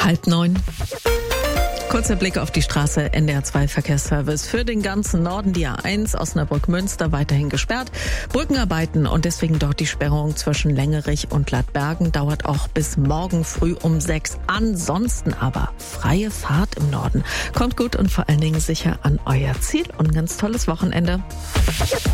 8:30. Kurzer Blick auf die Straße. NDR 2 Verkehrsservice. Für den ganzen Norden die A1 Osnabrück-Münster weiterhin gesperrt. Brückenarbeiten und deswegen dort die Sperrung zwischen Längerich und Ladbergen dauert auch bis morgen früh um 6. Ansonsten aber freie Fahrt im Norden. Kommt gut und vor allen Dingen sicher an euer Ziel und ein ganz tolles Wochenende.